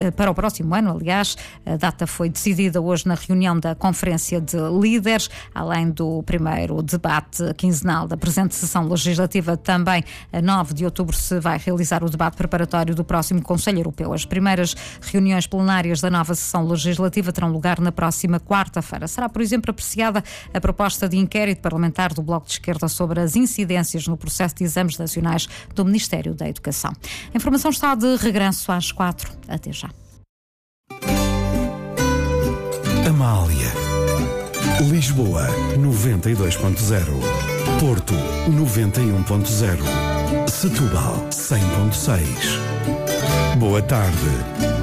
para o próximo ano, aliás. A data foi decidida hoje na reunião da Conferência de Líderes, além do primeiro debate quinzenal da presente sessão legislativa. Também a 9 de outubro se vai realizar o debate preparatório do próximo Conselho Europeu. As primeiras reuniões plenárias da nova sessão legislativa terão lugar na próxima quarta-feira. Será, por exemplo, apreciada a proposta de inquérito parlamentar do Bloco de Esquerda sobre as incidências no processo de exames nacionais do Ministério da Educação. A informação está de regresso às 4. Até já. Amália. Lisboa 92.0. Porto 91.0. Setúbal 100.6. Boa tarde.